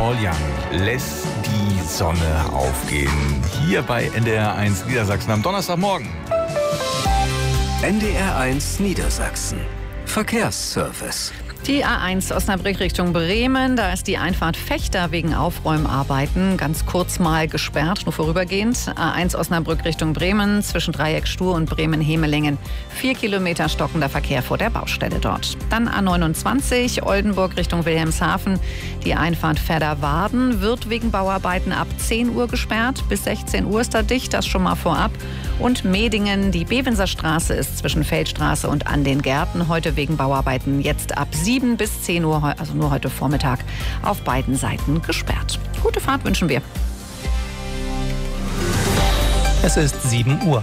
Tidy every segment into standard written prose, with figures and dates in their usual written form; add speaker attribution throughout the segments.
Speaker 1: Paul Young lässt die Sonne aufgehen. Hier bei NDR1 Niedersachsen am Donnerstagmorgen.
Speaker 2: NDR1 Niedersachsen. Verkehrsservice.
Speaker 3: Die A1 Osnabrück Richtung Bremen, da ist die Einfahrt Vechta wegen Aufräumarbeiten ganz kurz mal gesperrt, nur vorübergehend. A1 Osnabrück Richtung Bremen zwischen Dreieck Stur und Bremen-Hemelingen. 4 Kilometer stockender Verkehr vor der Baustelle dort. Dann A29 Oldenburg Richtung Wilhelmshaven. Die Einfahrt Verderwarden wird wegen Bauarbeiten ab 10 Uhr gesperrt. Bis 16 Uhr ist da dicht, das schon mal vorab. Und Medingen, die Bevenser Straße ist zwischen Feldstraße und an den Gärten heute wegen Bauarbeiten jetzt ab 7 bis 10 Uhr, also nur heute Vormittag, auf beiden Seiten gesperrt. Gute Fahrt wünschen wir.
Speaker 4: Es ist 7 Uhr.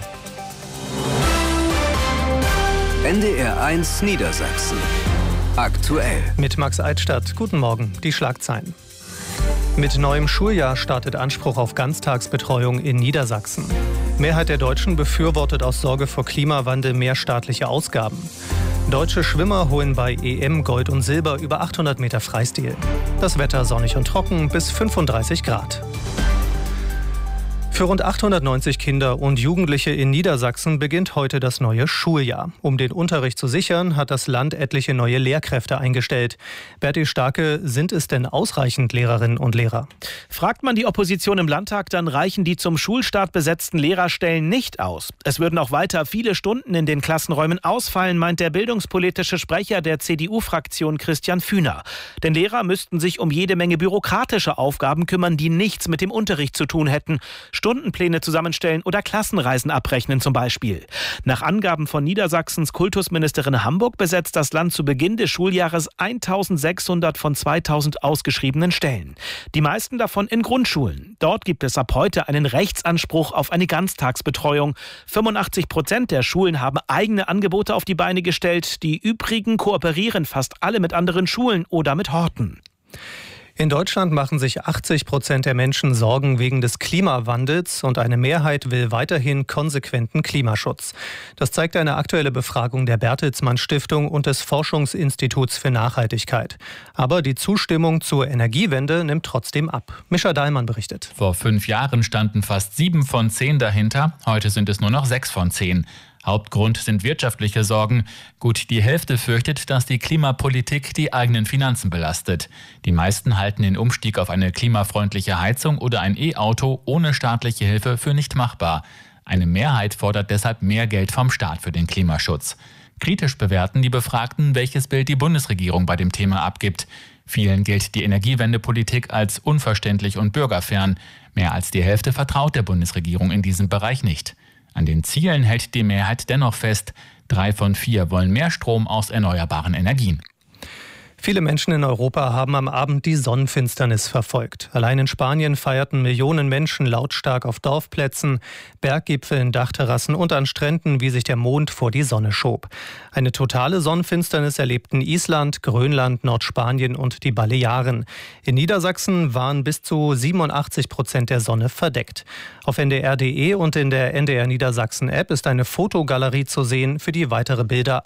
Speaker 2: NDR1 Niedersachsen. Aktuell.
Speaker 4: Mit Max Eidstadt. Guten Morgen. Die Schlagzeilen. Mit neuem Schuljahr startet Anspruch auf Ganztagsbetreuung in Niedersachsen. Mehrheit der Deutschen befürwortet aus Sorge vor Klimawandel mehr staatliche Ausgaben. Deutsche Schwimmer holen bei EM Gold und Silber über 800 Meter Freistil. Das Wetter sonnig und trocken bis 35 Grad. Für rund 890 Kinder und Jugendliche in Niedersachsen beginnt heute das neue Schuljahr. Um den Unterricht zu sichern, hat das Land etliche neue Lehrkräfte eingestellt. Berti Starke, sind es denn ausreichend Lehrerinnen und Lehrer?
Speaker 5: Fragt man die Opposition im Landtag, dann reichen die zum Schulstart besetzten Lehrerstellen nicht aus. Es würden auch weiter viele Stunden in den Klassenräumen ausfallen, meint der bildungspolitische Sprecher der CDU-Fraktion Christian Fühner. Denn Lehrer müssten sich um jede Menge bürokratische Aufgaben kümmern, die nichts mit dem Unterricht zu tun hätten. Stundenpläne zusammenstellen oder Klassenreisen abrechnen zum Beispiel. Nach Angaben von Niedersachsens Kultusministerin Hamburg besetzt das Land zu Beginn des Schuljahres 1600 von 2000 ausgeschriebenen Stellen. Die meisten davon in Grundschulen. Dort gibt es ab heute einen Rechtsanspruch auf eine Ganztagsbetreuung. 85% der Schulen haben eigene Angebote auf die Beine gestellt. Die übrigen kooperieren fast alle mit anderen Schulen oder mit Horten.
Speaker 4: In Deutschland machen sich 80% der Menschen Sorgen wegen des Klimawandels und eine Mehrheit will weiterhin konsequenten Klimaschutz. Das zeigt eine aktuelle Befragung der Bertelsmann Stiftung und des Forschungsinstituts für Nachhaltigkeit. Aber die Zustimmung zur Energiewende nimmt trotzdem ab. Mischa Dahlmann berichtet.
Speaker 6: Vor 5 Jahren standen fast 7 von 10 dahinter. Heute sind es nur noch 6 von 10. Hauptgrund sind wirtschaftliche Sorgen. Gut die Hälfte fürchtet, dass die Klimapolitik die eigenen Finanzen belastet. Die meisten halten den Umstieg auf eine klimafreundliche Heizung oder ein E-Auto ohne staatliche Hilfe für nicht machbar. Eine Mehrheit fordert deshalb mehr Geld vom Staat für den Klimaschutz. Kritisch bewerten die Befragten, welches Bild die Bundesregierung bei dem Thema abgibt. Vielen gilt die Energiewendepolitik als unverständlich und bürgerfern. Mehr als die Hälfte vertraut der Bundesregierung in diesem Bereich nicht. An den Zielen hält die Mehrheit dennoch fest. 3 von 4 wollen mehr Strom aus erneuerbaren Energien.
Speaker 4: Viele Menschen in Europa haben am Abend die Sonnenfinsternis verfolgt. Allein in Spanien feierten Millionen Menschen lautstark auf Dorfplätzen, Berggipfeln, Dachterrassen und an Stränden, wie sich der Mond vor die Sonne schob. Eine totale Sonnenfinsternis erlebten Island, Grönland, Nordspanien und die Balearen. In Niedersachsen waren bis zu 87% der Sonne verdeckt. Auf ndr.de und in der NDR Niedersachsen App ist eine Fotogalerie zu sehen, für die weitere Bilder